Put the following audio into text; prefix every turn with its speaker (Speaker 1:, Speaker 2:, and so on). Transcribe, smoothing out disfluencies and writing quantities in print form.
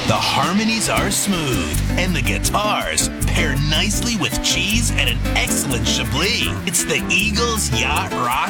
Speaker 1: The harmonies are smooth, and the guitars pair nicely with cheese and an excellent chablis. It's the Eagles Yacht Rock